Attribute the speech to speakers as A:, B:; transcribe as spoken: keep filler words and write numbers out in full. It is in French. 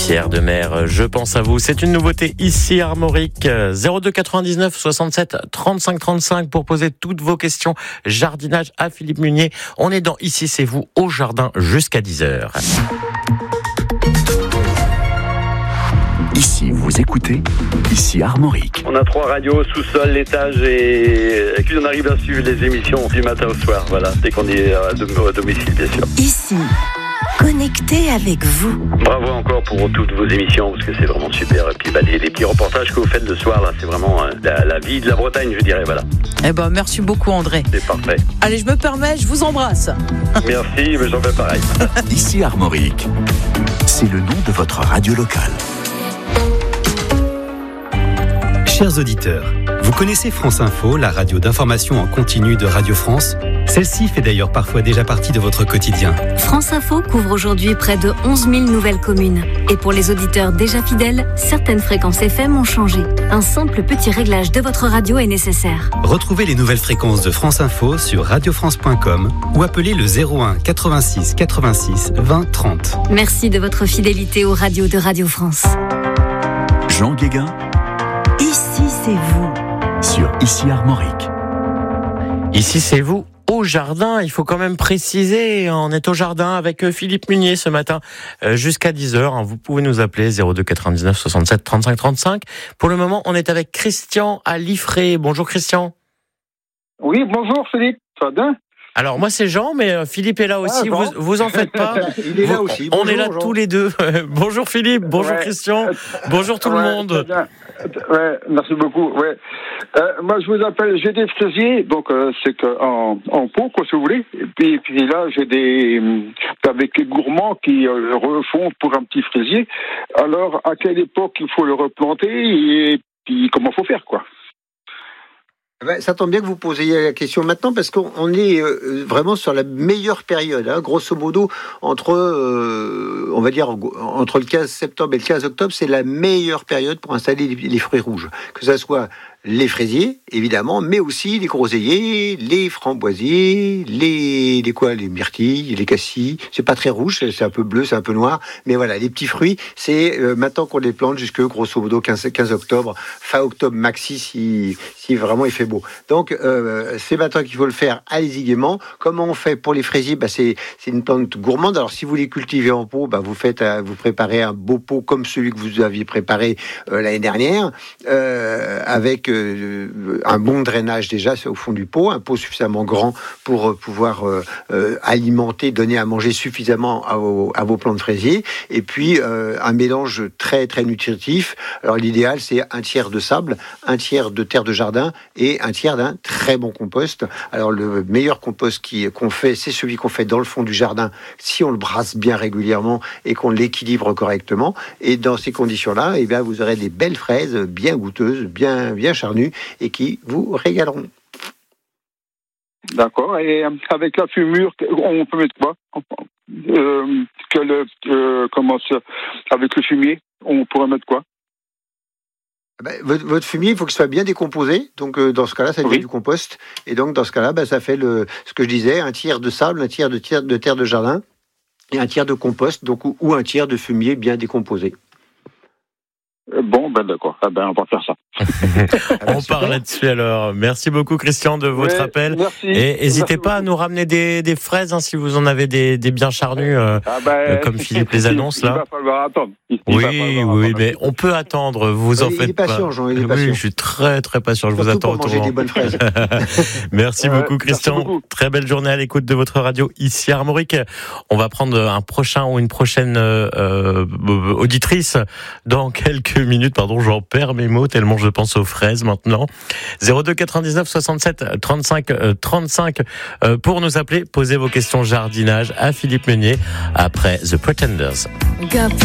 A: Pierre de Mer, je pense à vous. C'est une nouveauté ici à Armorique. zéro deux quatre-vingt-dix-neuf soixante-sept trente-cinq trente-cinq pour poser toutes vos questions jardinage à Philippe Munier. On est dans Ici c'est vous au jardin jusqu'à dix heures.
B: Ici, vous écoutez, ici Armorique.
C: On a trois radios, sous-sol, l'étage et puis on arrive à suivre les émissions du matin au soir, voilà, dès qu'on est à domicile, bien sûr.
D: Ici, connecté avec vous.
C: Bravo encore pour toutes vos émissions, parce que c'est vraiment super. Et puis bah, les, les petits reportages que vous faites le soir, là, c'est vraiment euh, la, la vie de la Bretagne, je dirais, voilà.
E: Eh ben, merci beaucoup, André.
C: C'est parfait.
E: Allez, je me permets, je vous embrasse.
C: Merci, mais j'en fais pareil.
B: Ici Armorique, c'est le nom de votre radio locale.
F: Chers auditeurs, vous connaissez France Info, la radio d'information en continu de Radio France ? Celle-ci fait d'ailleurs parfois déjà partie de votre quotidien.
D: France Info couvre aujourd'hui près de onze mille nouvelles communes. Et pour les auditeurs déjà fidèles, certaines fréquences F M ont changé. Un simple petit réglage de votre radio est nécessaire.
F: Retrouvez les nouvelles fréquences de France Info sur radio france point com ou appelez le zéro un quatre-vingt-six quatre-vingt-six vingt trente.
D: Merci de votre fidélité aux radios de Radio France.
B: Jean Guéguin,
D: Ici, c'est vous.
B: sur Ici Armorique.
A: Ici c'est vous au jardin, il faut quand même préciser, on est au jardin avec Philippe Munier ce matin jusqu'à dix heures. Vous pouvez nous appeler zéro deux quatre-vingt-dix-neuf soixante-sept trente-cinq trente-cinq. Pour le moment, on est avec Christian à Liffré. Bonjour Christian.
G: Oui, bonjour Philippe, ça va bien ?
A: Alors moi c'est Jean, mais Philippe est là aussi,
G: ah,
A: vous, vous en faites pas.
G: Il est là
A: vous,
G: aussi.
A: On
G: Bonjour,
A: est là
G: Jean.
A: tous les deux. Bonjour Philippe, bonjour
G: ouais.
A: Christian, bonjour tout
G: ouais,
A: le monde.
G: Ouais, merci beaucoup. Ouais. Euh, moi je vous appelle, j'ai des fraisiers, donc euh, c'est que en, en pot, quoi, si vous voulez. Et puis, et puis là j'ai des avec les gourmands qui euh, refont pour un petit fraisier. Alors à quelle époque il faut le replanter et puis comment faut faire, quoi.
H: Ben, ça tombe bien que vous posiez la question maintenant parce qu'on est euh, vraiment sur la meilleure période, hein. Grosso modo, entre, euh, on va dire, entre le quinze septembre et le quinze octobre, c'est la meilleure période pour installer les, les fruits rouges. Que ça soit les fraisiers, évidemment, mais aussi les groseilliers, les framboisiers, les, les quoi, les myrtilles, les cassis. C'est pas très rouge, c'est un peu bleu, c'est un peu noir, mais voilà, les petits fruits, c'est euh, maintenant qu'on les plante jusque grosso modo quinze, quinze octobre, fin octobre maxi si, si vraiment il fait beau. Donc euh, c'est maintenant qu'il faut le faire, allez-y gaiement. Comment on fait pour les fraisiers? Bah, c'est, c'est une plante gourmande. Alors si vous les cultivez en pot, bah, vous faites, euh, vous préparez un beau pot comme celui que vous aviez préparé euh, l'année dernière, euh, avec euh, un bon drainage déjà c'est au fond du pot, un pot suffisamment grand pour euh, pouvoir euh, euh, alimenter, donner à manger suffisamment à vos, à vos plantes fraisiers, et puis euh, un mélange très très nutritif. Alors l'idéal c'est un tiers de sable, un tiers de terre de jardin et un tiers d'un très bon compost. Alors le meilleur compost qui, qu'on fait, c'est celui qu'on fait dans le fond du jardin si on le brasse bien régulièrement et qu'on l'équilibre correctement, et dans ces conditions-là, eh bien, vous aurez des belles fraises bien goûteuses, bien, bien charnues et qui vous régaleront.
G: D'accord. Et avec la fumure, on peut mettre quoi euh, que le, euh, comment ça, avec le fumier, on pourrait mettre quoi?
H: Ben, votre, votre fumier, il faut que ce soit bien décomposé. Donc, euh, dans ce cas-là, ça devient oui. du compost. Et donc, dans ce cas-là, ben, ça fait le, ce que je disais, un tiers de sable, un tiers de, tiers de terre de jardin et un tiers de compost, donc, ou, ou un tiers de fumier bien décomposé.
G: Bon, ben d'accord. Ah ben, on va faire ça.
A: On part là-dessus alors. Merci beaucoup Christian de votre
G: ouais,
A: appel.
G: Merci.
A: Et n'hésitez pas
G: beaucoup.
A: à nous ramener des, des fraises hein, si vous en avez des, des bien charnues, euh,
G: ah ben,
A: euh, comme Philippe les annonce là.
G: Il va falloir attendre. Il
A: oui,
G: va falloir
A: oui,
G: attendre.
A: mais on peut attendre. Vous en
H: il
A: faites
H: est patient,
A: pas.
H: Jean, il est
A: oui,
H: patient.
A: je suis très très patient. Je
H: Surtout
A: vous attends
H: pour manger des bonnes fraises.
A: Merci
G: ouais,
A: beaucoup Christian.
G: merci beaucoup.
A: Très belle journée à l'écoute de votre radio ici à Armorique. On va prendre un prochain ou une prochaine euh, euh, auditrice dans quelques minutes. Pardon, j'en perds mes mots tellement je pense aux fraises maintenant. zéro deux quatre-vingt-dix-neuf soixante-sept trente-cinq trente-cinq pour nous appeler, poser vos questions jardinage à Philippe Munier après The Pretenders.